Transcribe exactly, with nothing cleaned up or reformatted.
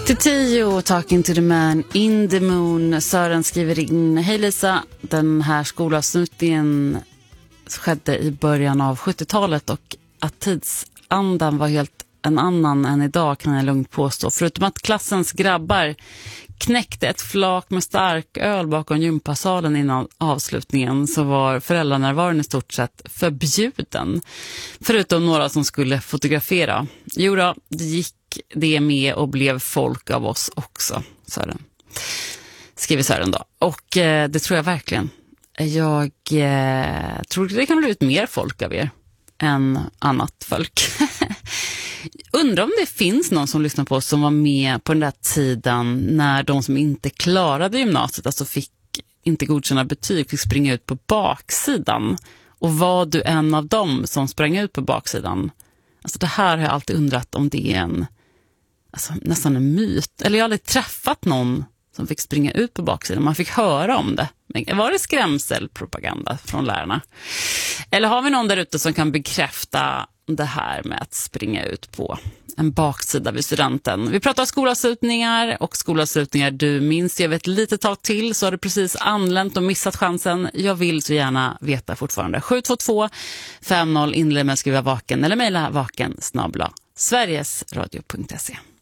Till tio, Talking to the man in the moon. Sören skriver in: hej Lisa, den här skolavslutningen skedde i början av sjuttiotalet och att tidsandan var helt en annan än idag kan jag lugnt påstå. Förutom att klassens grabbar knäckte ett flak med stark öl bakom gympasalen innan avslutningen, så var föräldranärvaron i stort sett förbjuden. Förutom några som skulle fotografera. Jo då, det gick det med och blev folk av oss också, Sören. Skriver Sören då. Och eh, det tror jag verkligen. Jag eh, tror det kan bli ut mer folk av er än annat folk. Undrar om det finns någon som lyssnar på oss som var med på den där tiden när de som inte klarade gymnasiet, alltså fick inte godkänna betyg, fick springa ut på baksidan. Och var du en av dem som sprang ut på baksidan? Alltså det här har jag alltid undrat om det är en, alltså nästan en myt. Eller jag har aldrig träffat någon som fick springa ut på baksidan. Man fick höra om det. Men var det skrämselpropaganda från lärarna? Eller har vi någon där ute som kan bekräfta det här med att springa ut på en baksida vid studenten? Vi pratar skolavslutningar och skolavslutningar du minns. Jag vet ett litet tag till så har du precis anlänt och missat chansen. Jag vill så gärna veta fortfarande. sju två två fem noll inled med skriva vaken eller mejla vaken snabel-a sverigesradio punkt se.